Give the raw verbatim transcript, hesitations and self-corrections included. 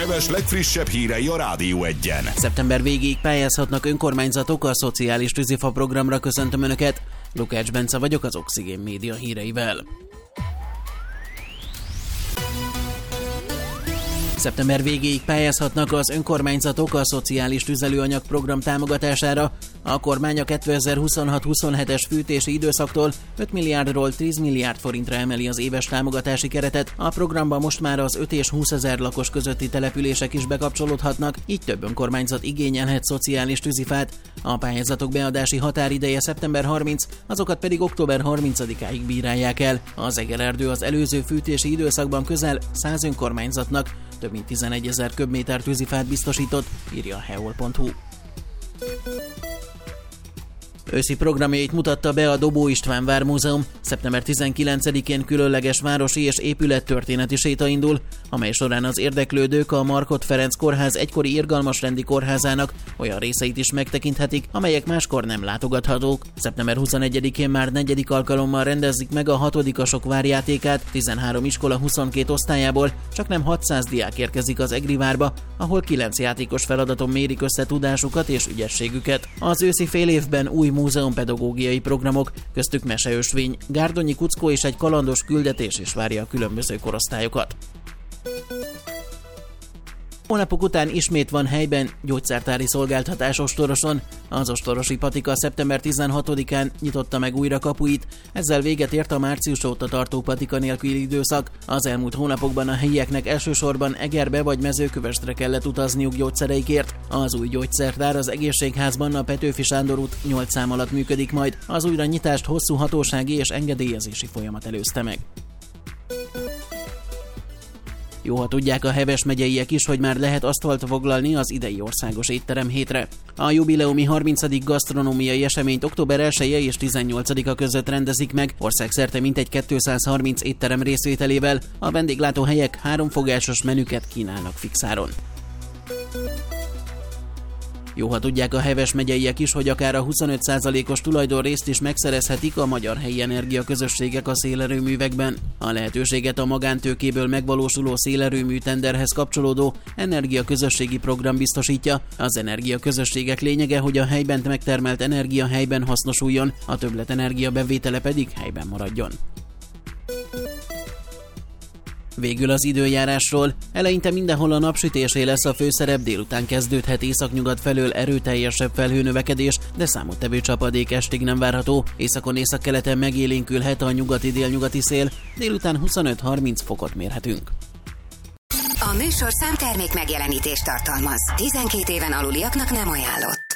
heves legfrissebb hírei a Rádió Egyen. Szeptember végéig pályázhatnak önkormányzatok a szociális tűzifa programra. Köszöntöm Önöket, Lukács Bence vagyok az Oxigén Média híreivel. Szeptember végéig pályázhatnak az önkormányzatok a szociális tüzelőanyag program támogatására. A kormány a kétezer-huszonhat-huszonhetes fűtési időszaktól öt milliárdról tíz milliárd forintra emeli az éves támogatási keretet. A programba most már az öt és húszezer lakos közötti települések is bekapcsolódhatnak, így több önkormányzat igényelhet szociális tűzifát. A pályázatok beadási határideje szeptember harmincadika, azokat pedig október harmincadikáig bírálják el. Az Egererdő az előző fűtési időszakban közel száz önkormányzatnak több mint tizenegyezer köbméter tűzifát biztosított, írja a heol pont hu. Őszi programjait mutatta be a Dobó István Vármúzeum. szeptember tizenkilencedikén különleges városi és épülettörténeti séta indul, amely során az érdeklődők a Markhot Ferenc kórház egykori irgalmasrendi kórházának olyan részeit is megtekinthetik, amelyek máskor nem látogathatók. szeptember huszonegyedikén már negyedik alkalommal rendezik meg a hatodikasok várjátékát. tizenhárom iskola huszonkét osztályából csaknem hatszáz diák érkezik az Egri várba, ahol kilenc játékos feladaton mérik össze tudásukat és ügyességüket. Az őszi fél évben új múzeumpedagógiai programok, köztük meseösvény, gárdonyi kuckó és egy kalandos küldetés is várja a különböző korosztályokat. Hónapok után ismét van helyben gyógyszertári szolgáltatás Ostoroson. Az ostorosi patika szeptember tizenhatodikán nyitotta meg újra kapuit, ezzel véget ért a március óta tartó patika nélküli időszak. Az elmúlt hónapokban a helyieknek elsősorban Egerbe vagy Mezőkövesdre kellett utazniuk gyógyszereikért. Az új gyógyszertár az egészségházban a Petőfi Sándor út nyolc szám alatt működik majd. Az újranyitást hosszú hatósági és engedélyezési folyamat előzte meg. Jó, ha tudják a Heves megyeiek is, hogy már lehet asztalt foglalni az idei országos étterem hétre. A jubileumi harmincadik gasztronómiai eseményt október elseje és tizennyolcadika között rendezik meg, országszerte mintegy kétszázharminc étterem részvételével. A vendéglátóhelyek háromfogásos menüket kínálnak fixáron. Jó, ha tudják a Heves megyeiek is, hogy akár a huszonöt százalékos tulajdonrészt is megszerezhetik a magyar helyi energiaközösségek a szélerőművekben. A lehetőséget a magántőkéből megvalósuló szélerőmű tenderhez kapcsolódó energiaközösségi program biztosítja. Az energiaközösségek lényege, hogy a helyben megtermelt energia helyben hasznosuljon, a többletenergia bevétele pedig helyben maradjon. Végül az időjárásról. Eleinte mindenhol a napsütésé lesz a főszerep, délután kezdődhet északnyugat felől erőteljesebb felhőnövekedés, de számottevő csapadék estig nem várható. Északon északkeleten megélénkülhet a nyugati-délnyugati szél, délután huszonöt-harminc fokot mérhetünk. A műsorszám termék megjelenítést tartalmaz. tizenkét éven aluliaknak nem ajánlott.